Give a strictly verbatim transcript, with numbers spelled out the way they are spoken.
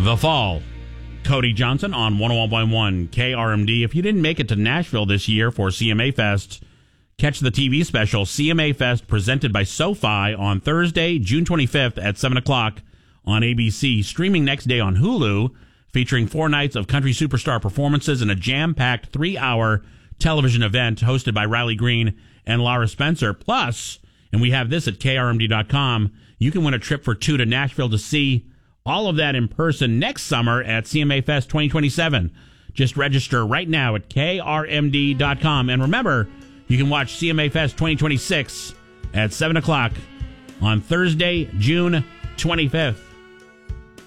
The Fall. Cody Johnson on one oh one point one K R M D. If you didn't make it to Nashville this year for C M A Fest, catch the T V special C M A Fest presented by SoFi on Thursday, June twenty-fifth at seven o'clock on A B C. Streaming next day on Hulu, featuring four nights of country superstar performances and a jam-packed three-hour television event hosted by Riley Green and Laura Spencer. Plus, and we have this at K R M D dot com, you can win a trip for two to Nashville to see all of that in person next summer at C M A Fest twenty twenty-seven. Just register right now at K R M D dot com. And remember, you can watch C M A Fest twenty twenty-six at seven o'clock on Thursday, June twenty-fifth.